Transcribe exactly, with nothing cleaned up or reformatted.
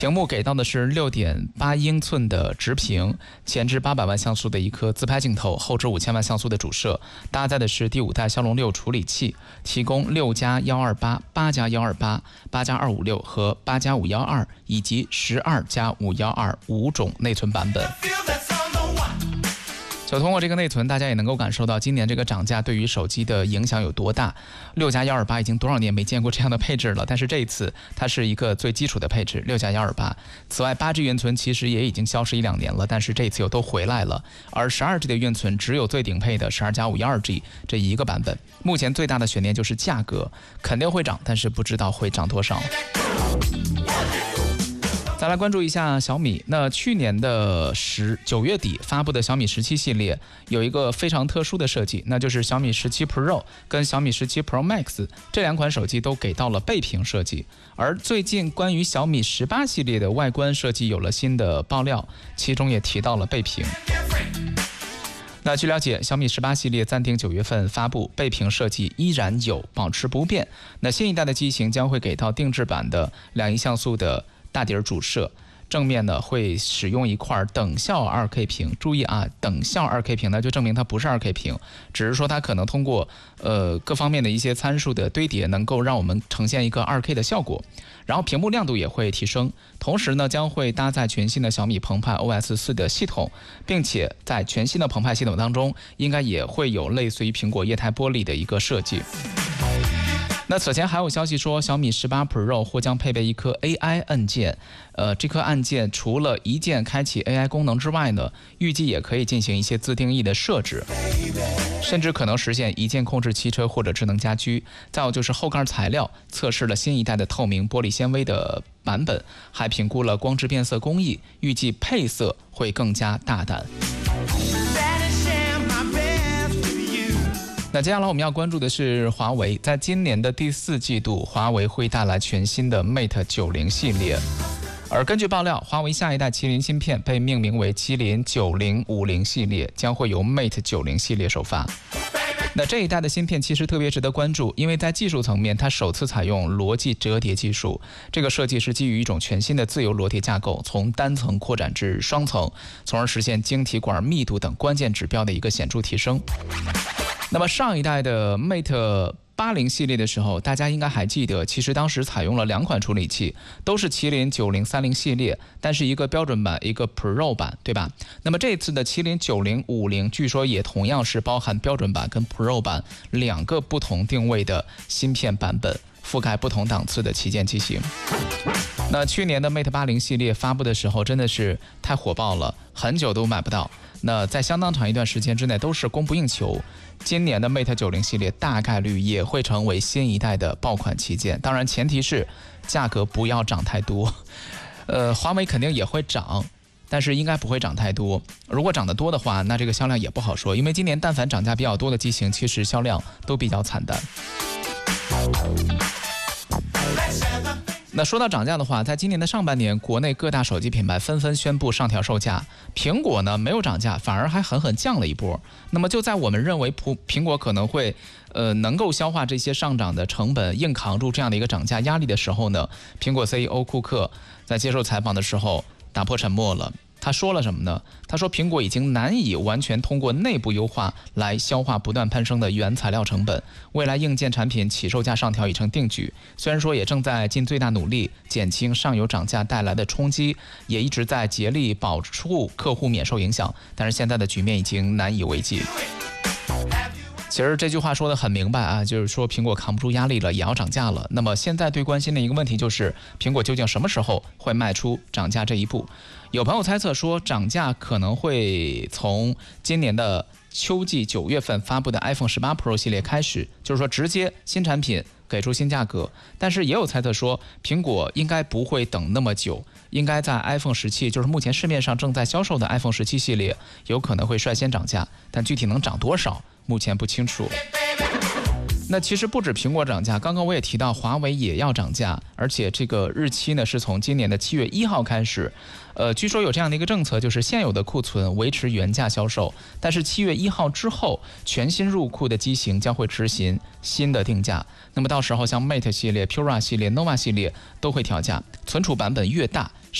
屏幕给到的是 六点八英寸的直屏，前置八百万像素的一颗自拍镜头，后置五千万像素的主摄，搭载的是第五代骁龙六处理器，提供六加一二八、八加一二八、八加二五六和八加五一二以及十二加五一二五种内存版本。就通过这个内存，大家也能够感受到今年这个涨价对于手机的影响有多大。六加一二八已经多少年没见过这样的配置了，但是这一次它是一个最基础的配置，六加一二八。此外，八 G 运存其实也已经消失一两年了，但是这一次又都回来了。而十二 G 的运存只有最顶配的十二加五一二 G 这一个版本。目前最大的悬念就是价格，肯定会涨，但是不知道会涨多少。再来关注一下小米，那去年的十九月底发布的小米十七系列有一个非常特殊的设计，那就是小米十七 Pro 跟小米十七 Pro Max 这两款手机都给到了背屏设计。而最近关于小米十八系列的外观设计有了新的爆料，其中也提到了背屏。那据了解，小米十八系列暂定九月份发布，背屏设计依然有保持不变。那新一代的机型将会给到定制版的两亿像素的大底主摄，正面呢会使用一块等效 二 K 屏。注意啊，等效 二 K 屏呢就证明它不是 二 K 屏，只是说它可能通过呃各方面的一些参数的堆叠，能够让我们呈现一个 二 K 的效果。然后屏幕亮度也会提升，同时呢将会搭载全新的小米澎湃 O S 四 的系统，并且在全新的澎湃系统当中，应该也会有类似于苹果液态玻璃的一个设计。那此前还有消息说，小米十八 Pro 或将配备一颗 A I 按键，呃，这颗按键除了一键开启 A I 功能之外呢，预计也可以进行一些自定义的设置，甚至可能实现一键控制汽车或者智能家居。再有就是后盖材料测试了新一代的透明玻璃纤维的版本，还评估了光致变色工艺，预计配色会更加大胆。那接下来我们要关注的是华为，在今年的第四季度，华为会带来全新的 Mate 九十系列。而根据爆料，华为下一代麒麟芯片被命名为麒麟九零五零系列，将会由 Mate 九十系列首发。那这一代的芯片其实特别值得关注，因为在技术层面，它首次采用逻辑折叠技术。这个设计是基于一种全新的自由螺贴架构，从单层扩展至双层，从而实现晶体管密度等关键指标的一个显著提升。那么上一代的 Mate 八十系列的时候，大家应该还记得，其实当时采用了两款处理器，都是麒麟九零三零系列，但是一个标准版，一个 Pro 版，对吧？那么这次的麒麟九零五零，据说也同样是包含标准版跟 Pro 版两个不同定位的芯片版本，覆盖不同档次的旗舰机型。那去年的 Mate 八十系列发布的时候，真的是太火爆了，很久都买不到。那在相当长一段时间之内都是供不应求。今年的 Mate 九十系列大概率也会成为新一代的爆款旗舰，当然前提是价格不要涨太多。呃，华为肯定也会涨，但是应该不会涨太多。如果涨得多的话，那这个销量也不好说，因为今年但凡涨价比较多的机型，其实销量都比较惨淡。那说到涨价的话，在今年的上半年，国内各大手机品牌纷纷宣布上调售价，苹果呢没有涨价，反而还狠狠降了一波。那么就在我们认为苹果可能会呃能够消化这些上涨的成本，硬扛住这样的一个涨价压力的时候呢，苹果 C E O 库克在接受采访的时候打破沉默了。他说了什么呢？他说苹果已经难以完全通过内部优化来消化不断攀升的原材料成本，未来硬件产品起售价上调已成定局。虽然说也正在尽最大努力减轻上游涨价带来的冲击，也一直在竭力保护客户免受影响，但是现在的局面已经难以为继。其实这句话说得很明白啊，就是说苹果扛不住压力了，也要涨价了。那么现在最关心的一个问题就是，苹果究竟什么时候会迈出涨价这一步？有朋友猜测说，涨价可能会从今年的秋季九月份发布的 iPhone 十八 Pro 系列开始，就是说直接新产品给出新价格。但是也有猜测说，苹果应该不会等那么久，应该在 iPhone 十七，就是目前市面上正在销售的 iPhone 十七系列，有可能会率先涨价，但具体能涨多少，目前不清楚。 那其实不止苹果涨价，刚刚我也提到华为也要涨价，而且这个日期呢是从今年的七月一号开始。呃，据说有这样的一个政策，就是现有的库存维持原价销售，但是七月一号之后，全新入库的机型将会执行新的定价。那么到时候像 Mate 系列、Pura 系列、Nova 系列都会调价，存储版本越大。